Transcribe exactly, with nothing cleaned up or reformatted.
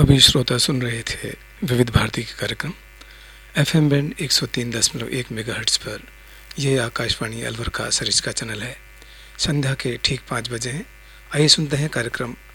अभी श्रोता सुन रहे थे विविध भारती के कार्यक्रम एफ एम बैंड एक सौ तीन दशमलव एक मेगाहर्ट्ज़ पर। यह आकाशवाणी अलवर का सरिश्का चैनल है। संध्या के ठीक पाँच बजे हैं। आइए सुनते हैं कार्यक्रम